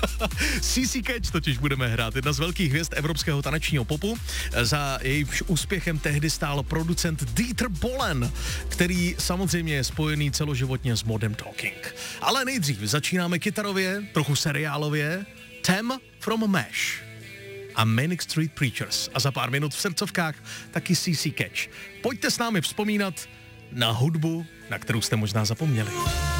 CC Catch totiž budeme hrát, jedna z velkých hvězd evropského tanečního popu. Za jejím úspěchem tehdy stál producent Dieter Bohlen, který samozřejmě je spojený celoživotně s Modern Talking. Ale nejdřív začínáme kytarově, trochu seriálově. Them from MASH a Manic Street Preachers. A za pár minut v srdcovkách taky CC Catch. Pojďte s námi vzpomínat na hudbu, na kterou jste možná zapomněli.